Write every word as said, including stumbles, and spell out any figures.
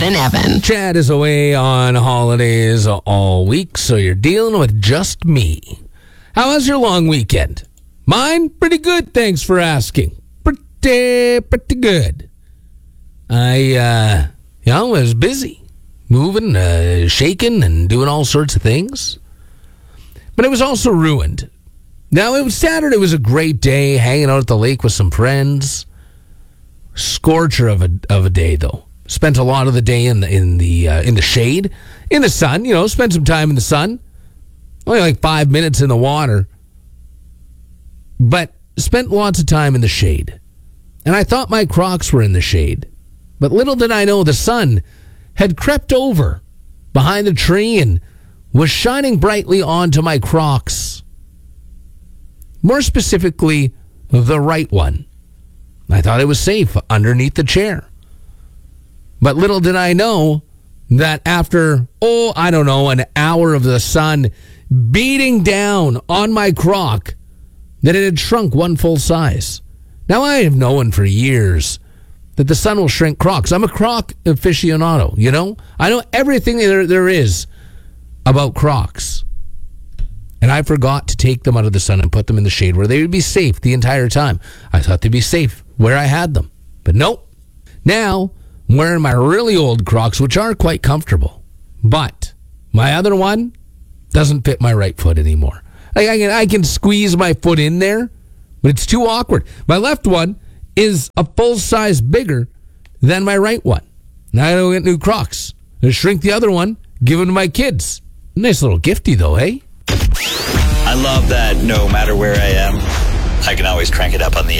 Chad and Evan. Chad is away on holidays all week, so you're dealing with just me. How was your long weekend? Mine? Pretty good, thanks for asking. Pretty, pretty good. I, uh, you know, was busy. Moving, uh, shaking, and doing all sorts of things. But it was also ruined. Now, it was Saturday. It was a great day, hanging out at the lake with some friends. Scorcher of a of a day, though. Spent a lot of the day in the in the uh, in the shade, in the sun. You know, spent some time in the sun. Only like five minutes in the water, but spent lots of time in the shade. And I thought my Crocs were in the shade, but little did I know the sun had crept over behind the tree and was shining brightly onto my Crocs. More specifically, the right one. I thought it was safe underneath the chair. But little did I know that after, oh, I don't know, an hour of the sun beating down on my Croc, that it had shrunk one full size. Now, I have known for years that the sun will shrink Crocs. I'm a Croc aficionado, you know? I know everything there, there is about Crocs. And I forgot to take them out of the sun and put them in the shade where they would be safe the entire time. I thought they'd be safe where I had them. But nope. Now, I'm wearing my really old Crocs, which are quite comfortable. But my other one doesn't fit my right foot anymore. Like I can, I can squeeze my foot in there, but it's too awkward. My left one is a full size bigger than my right one. Now I don't get new Crocs. I shrink the other one, give them to my kids. Nice little gifty though, eh? I love that no matter where I am, I can always crank it up on the